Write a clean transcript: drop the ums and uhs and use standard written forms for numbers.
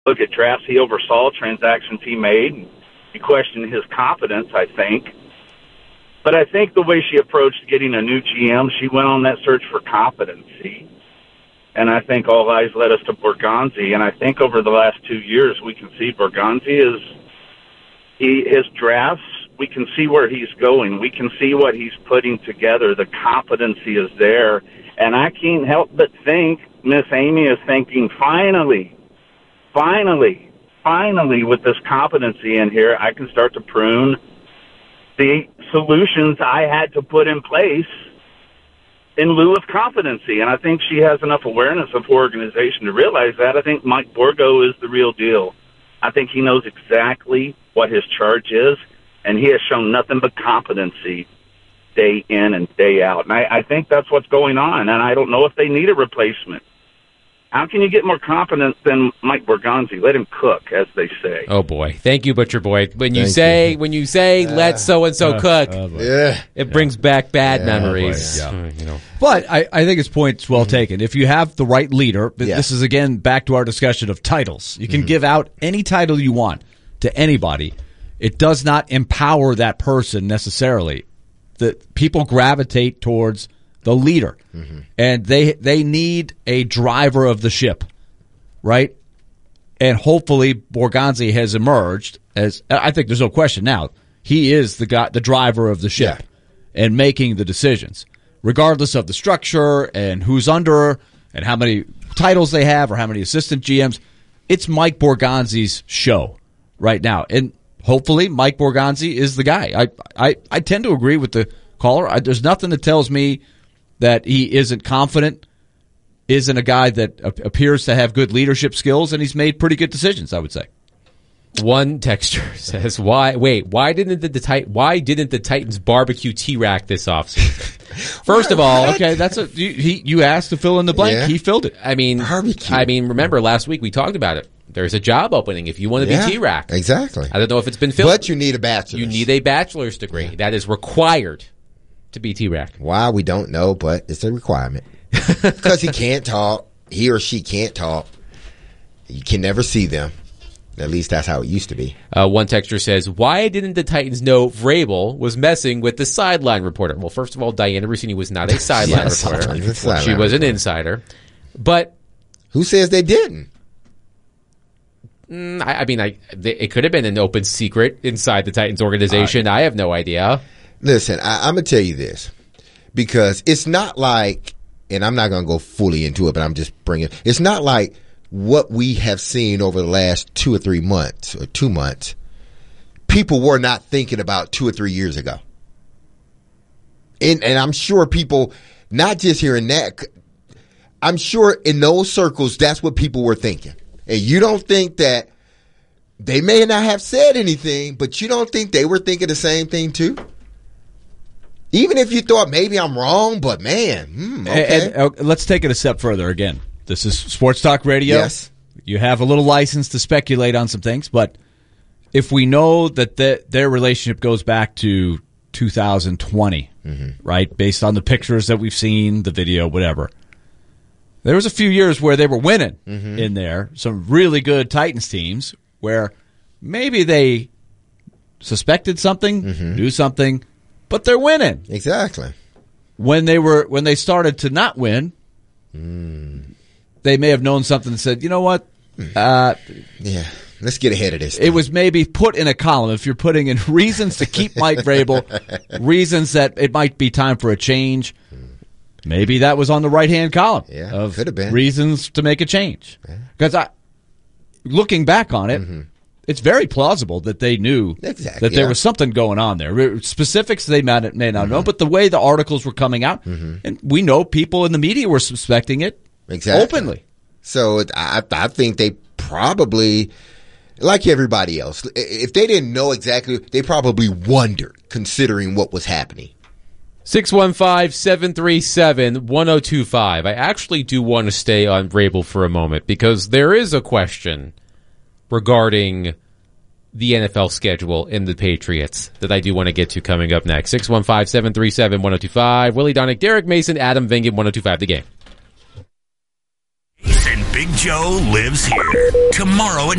look at drafts he oversaw, transactions he made. You question his competence, I think. But I think the way she approached getting a new GM, she went on that search for competency. And I think all eyes led us to Borgonzi. And I think over the last 2 years, we can see Borgonzi his drafts, we can see where he's going. We can see what he's putting together. The competency is there. And I can't help but think Miss Amy is thinking, finally, with this competency in here, I can start to prune the solutions I had to put in place in lieu of competency. And I think she has enough awareness of her organization to realize that. I think Mike Borgo is the real deal. I think he knows exactly what his charge is, and he has shown nothing but competency day in and day out. And I think that's what's going on, and I don't know if they need a replacement. How can you get more confidence than Mike Borgonzi? Let him cook, as they say. Oh boy, thank you, Butcher Boy. When you say let so and so cook, it brings back bad memories. But I think his point's well taken. If you have the right leader, this is again back to our discussion of titles. You can give out any title you want to anybody. It does not empower that person necessarily. That people gravitate towards the leader, and they need a driver of the ship, right? And hopefully Borgonzi has emerged as, I think there's no question now, he is the guy, the driver of the ship, and making the decisions, regardless of the structure and who's under and how many titles they have or how many assistant GMs. It's Mike Borgonzi's show right now, and hopefully Mike Borgonzi is the guy. I tend to agree with the caller. There's nothing that tells me that he isn't confident, isn't a guy that appears to have good leadership skills, and he's made pretty good decisions, I would say. One texter says, why didn't the Titans barbecue T-Rack this offseason? First of all, okay, you asked to fill in the blank. Yeah. He filled it. I mean, remember last week we talked about it. There's a job opening if you want to be T-Rack. Exactly. I don't know if it's been filled. But you need a bachelor's. You need a bachelor's degree. Yeah. That is required to be T-Rack. Why, we don't know, but it's a requirement. Because he can't talk. He or she can't talk. You can never see them. At least that's how it used to be. One texter says, why didn't the Titans know Vrabel was messing with the sideline reporter? Well, first of all, Diana Rossini was not a sideline reporter. She was an insider. But who says they didn't? It could have been an open secret inside the Titans organization. I have no idea. Listen, I'm going to tell you this, because it's not like, and I'm not going to go fully into it, but I'm just bringing, it's not like what we have seen over the last 2 or 3 months or 2 months, people were not thinking about 2 or 3 years ago. And I'm sure people, not just hearing that, I'm sure in those circles, that's what people were thinking. And you don't think that they may not have said anything, but you don't think they were thinking the same thing too? Even if you thought maybe I'm wrong, but man, okay. And let's take it a step further again. This is Sports Talk Radio. Yes. You have a little license to speculate on some things, but if we know that their relationship goes back to 2020, right, based on the pictures that we've seen, the video, whatever, there was a few years where they were winning in there, some really good Titans teams where maybe they suspected something, knew something, but they're winning. Exactly. When they started to not win, they may have known something and said, you know what? Let's get ahead of this thing. It was maybe put in a column. If you're putting in reasons to keep Mike Vrabel, reasons that it might be time for a change, maybe that was on the right-hand column of could have been reasons to make a change. Because looking back on it, it's very plausible that they knew that there was something going on there. Specifics they may not know, but the way the articles were coming out, and we know people in the media were suspecting it openly. So I think they probably, like everybody else, if they didn't know exactly, they probably wondered, considering what was happening. 615-737-1025. I actually do want to stay on Vrabel for a moment because there is a question regarding the NFL schedule in the Patriots that I do want to get to coming up next. 615-737-1025. Willie Donick, Derek Mason, Adam Vingan, 1025 The Game. And Big Joe lives here. Tomorrow at